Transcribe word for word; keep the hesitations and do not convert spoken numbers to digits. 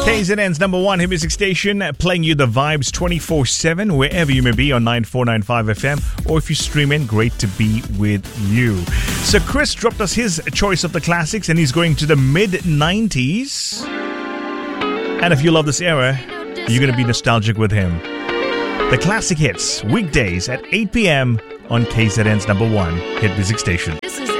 K Z N's number one hit music station, playing you the vibes twenty-four seven, wherever you may be on nine four nine five F M, or if you stream in, great to be with you. So Chris dropped us his choice of the classics, and he's going to the mid nineties. And if you love this era, you're going to be nostalgic with him. The classic hits, weekdays at eight p.m. on K Z N's number one hit music station. This is